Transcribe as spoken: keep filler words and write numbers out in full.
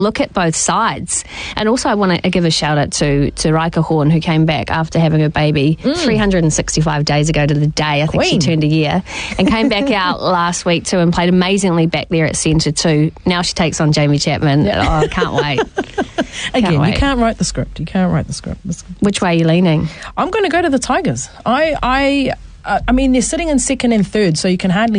look at both sides. And also I want to give a shout out to, to Raika Horn, who came back after having her baby mm. three hundred sixty-five days ago to the day. I think Queen. she turned a year, and came back out last week too and played amazingly back there at centre too. Now she takes on Jamie Chapman. Yeah. Oh, I can't wait. Again, can't wait. You can't write the script. You can't write the script. Which way are you leaning? I'm going to go to the Tigers. I, I, uh, I mean, they're sitting in second and third, so you can hardly